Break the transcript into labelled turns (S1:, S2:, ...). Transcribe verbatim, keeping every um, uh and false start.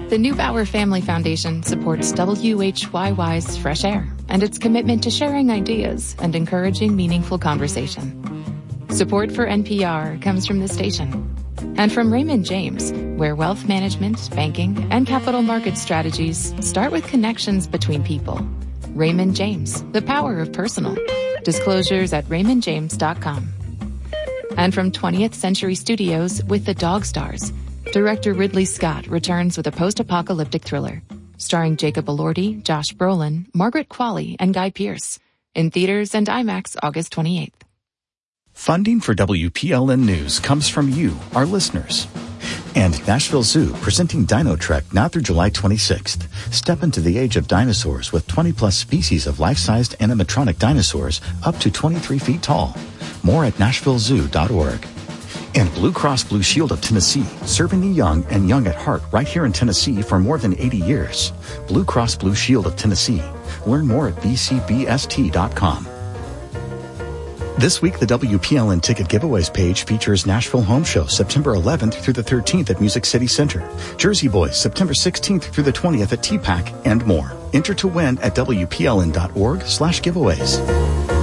S1: The Neubauer Family Foundation supports W H Y Y's Fresh Air and its commitment to sharing ideas and encouraging meaningful conversation. Support for N P R comes from the station and from Raymond James, where wealth management, banking, and capital market strategies start with connections between people. Raymond James, the power of personal. Disclosures at raymond james dot com. And from twentieth Century Studios with The Dog Stars, director Ridley Scott returns with a post-apocalyptic thriller starring Jacob Elordi, Josh Brolin, Margaret Qualley, and Guy Pearce. In theaters and IMAX August twenty-eighth.
S2: Funding for W P L N News comes from you, our listeners. And Nashville Zoo, presenting Dino Trek now through July twenty-sixth. Step into the age of dinosaurs with twenty plus species of life-sized animatronic dinosaurs up to twenty-three feet tall. More at nashville zoo dot org. And Blue Cross Blue Shield of Tennessee, serving the young and young at heart right here in Tennessee for more than eighty years. Blue Cross Blue Shield of Tennessee. Learn more at b c b s t dot com. This week, the W P L N Ticket Giveaways page features Nashville Home Show September eleventh through the thirteenth at Music City Center, Jersey Boys September sixteenth through the twentieth at T PAC, and more. Enter to win at w p l n dot org slash giveaways.